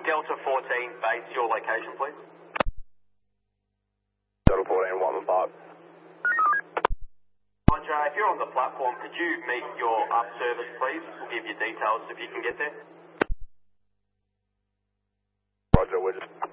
Delta 14 base, your location, please. Delta 14, 115. Roger, if you're on the platform, could you meet your up service, please? We'll give you details if you can get there. Roger, we're just